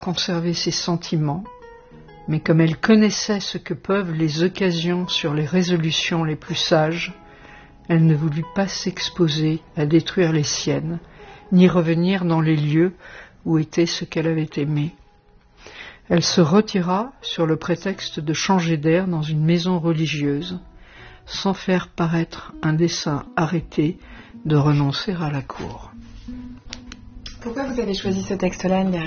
conserver ses sentiments, mais comme elle connaissait ce que peuvent les occasions sur les résolutions les plus sages, elle ne voulut pas s'exposer à détruire les siennes, ni revenir dans les lieux où était ce qu'elle avait aimé. Elle se retira sur le prétexte de changer d'air dans une maison religieuse, sans faire paraître un dessein arrêté de renoncer à la cour. Pourquoi vous avez choisi ce texte-là, Anne-Garéta ?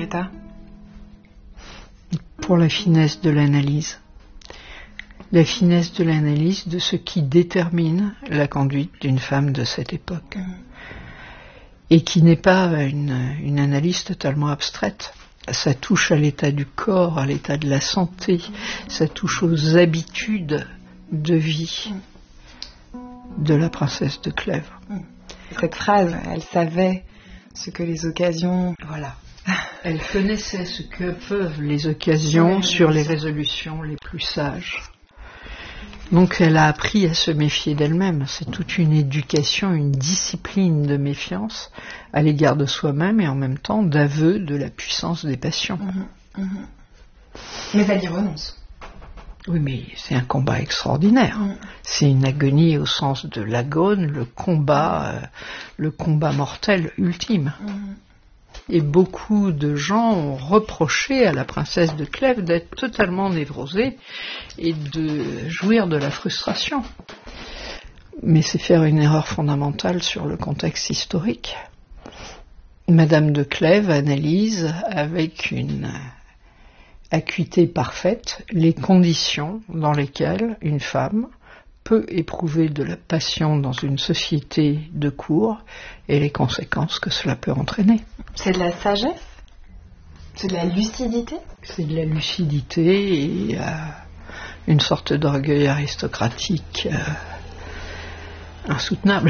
Pour la finesse de l'analyse. La finesse de l'analyse de ce qui détermine la conduite d'une femme de cette époque. Et qui n'est pas une analyse totalement abstraite. Ça touche à l'état du corps, à l'état de la santé, ça touche aux habitudes de vie de la princesse de Clèves. Cette phrase, elle savait ce que les occasions... Voilà. Elle connaissait ce que peuvent les occasions sur les résolutions les plus sages. Donc elle a appris à se méfier d'elle-même. C'est toute une éducation, une discipline de méfiance à l'égard de soi-même et en même temps d'aveu de la puissance des passions. Mais elle y renonce. Oui, mais c'est un combat extraordinaire. C'est une agonie au sens de l'agone, le combat mortel ultime. Et beaucoup de gens ont reproché à la princesse de Clèves d'être totalement névrosée et de jouir de la frustration. Mais c'est faire une erreur fondamentale sur le contexte historique. Madame de Clèves analyse avec une acuité parfaite les conditions dans lesquelles une femme peut éprouver de la passion dans une société de cour et les conséquences que cela peut entraîner. C'est de la sagesse ? C'est de la lucidité ? C'est de la lucidité et une sorte d'orgueil aristocratique insoutenable.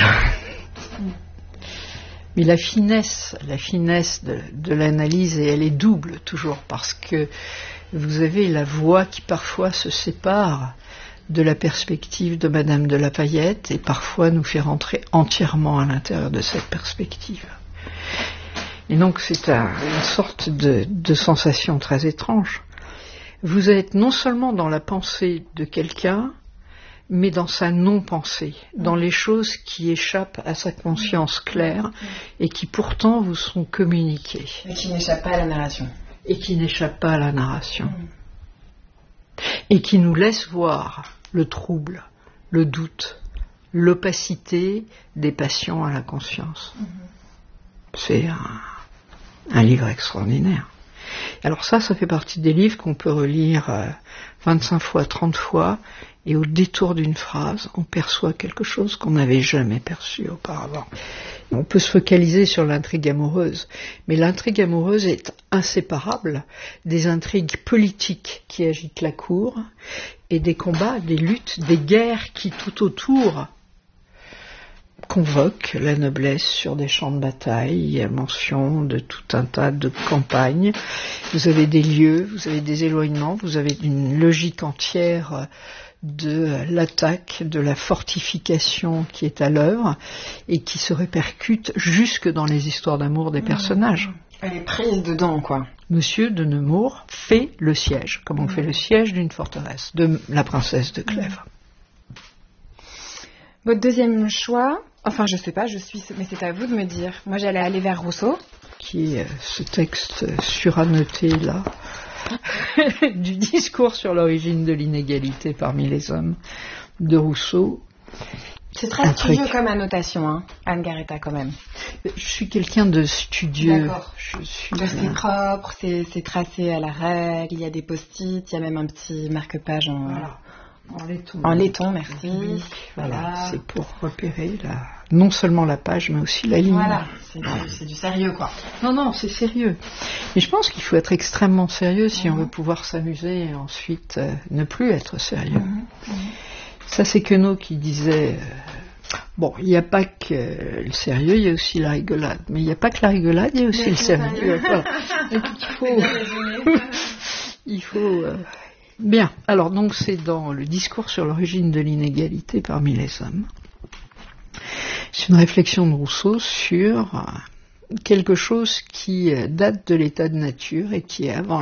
Mais la finesse de l'analyse, et elle est double toujours, parce que vous avez la voix qui parfois se sépare de la perspective de Madame de La Fayette et parfois nous fait rentrer entièrement à l'intérieur de cette perspective. Et donc c'est une sorte de sensation très étrange. Vous êtes non seulement dans la pensée de quelqu'un, mais dans sa non-pensée, dans les choses qui échappent à sa conscience claire et qui pourtant vous sont communiquées. Et qui n'échappent pas à la narration. Et qui n'échappent pas à la narration. Et qui nous laissent voir le trouble, le doute, l'opacité des passions à la conscience. C'est un livre extraordinaire. Alors ça fait partie des livres qu'on peut relire 25 fois, 30 fois, et au détour d'une phrase, on perçoit quelque chose qu'on n'avait jamais perçu auparavant. On peut se focaliser sur l'intrigue amoureuse, mais l'intrigue amoureuse est inséparable des intrigues politiques qui agitent la cour, et des combats, des luttes, des guerres qui tout autour convoquent la noblesse sur des champs de bataille. Il y a mention de tout un tas de campagnes. Vous avez des lieux, vous avez des éloignements, vous avez une logique entière de l'attaque, de la fortification qui est à l'œuvre et qui se répercute jusque dans les histoires d'amour des personnages. Elle est prise dedans, quoi. Monsieur de Nemours fait le siège, comme on fait le siège d'une forteresse, de la princesse de Clèves. Votre deuxième choix, enfin je sais pas, mais c'est à vous de me dire. Moi j'allais aller vers Rousseau. Qui est ce texte surannoté là, du discours sur l'origine de l'inégalité parmi les hommes de Rousseau. C'est très studieux comme annotation, hein, Anne-Garéta, quand même. Je suis quelqu'un de studieux. D'accord. C'est propre, c'est tracé à la règle, il y a des post-it, il y a même un petit marque-page en laiton. En laiton, merci. Voilà, c'est pour repérer non seulement la page, mais aussi la ligne. Voilà, c'est du sérieux, quoi. Non, c'est sérieux. Mais je pense qu'il faut être extrêmement sérieux si on veut pouvoir s'amuser et ensuite ne plus être sérieux. Ça, c'est Queneau qui disait bon, il n'y a pas que le sérieux, il y a aussi la rigolade. Mais il n'y a pas que la rigolade, il y a aussi le sérieux. Voilà. Il faut bien. Alors, donc, c'est dans le discours sur l'origine de l'inégalité parmi les hommes. C'est une réflexion de Rousseau sur quelque chose qui date de l'état de nature et qui est avant